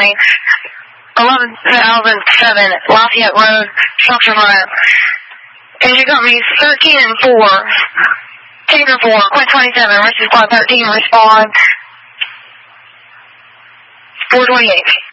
County, 11,007 Lafayette Road, South Carolina. And you got me 13 and 4. Tanker 4, Quint 27, Rescue Squad 13, respond. 428.